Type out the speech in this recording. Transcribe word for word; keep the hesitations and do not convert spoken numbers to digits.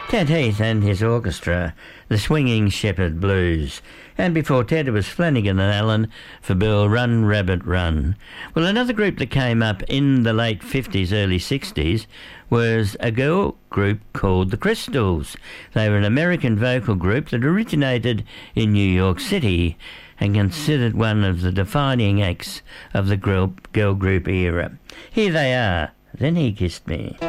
Ted Heath and his orchestra, the Swinging Shepherd Blues. And before Ted, it was Flanagan and Allen for Bill, Run Rabbit Run. Well, another group that came up in the late fifties, early sixties was a girl group called the Crystals. They were an American vocal group that originated in New York City and considered one of the defining acts of the girl, girl group era. Here they are, Then He Kissed Me.